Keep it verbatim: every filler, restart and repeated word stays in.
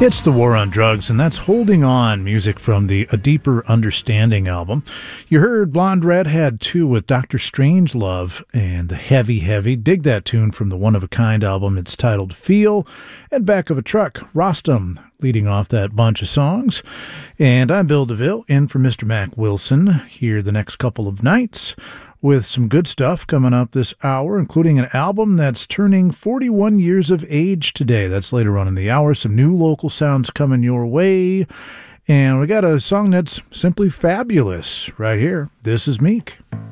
It's The War on Drugs, and that's Holding On, music from the A Deeper Understanding album. You heard Blonde Redhead two with Doctor Strangelove and the Heavy Heavy. Dig that tune from the One of a Kind album. It's titled Feel. And Back of a Truck, Rostam, leading off that bunch of songs. And I'm Bill DeVille, in for Mister Mac Wilson, here the next couple of nights, with some good stuff coming up this hour, including an album that's turning forty-one years of age today. That's later on in the hour. Some new local sounds coming your way. And we got a song that's simply fabulous right here. This is Meek.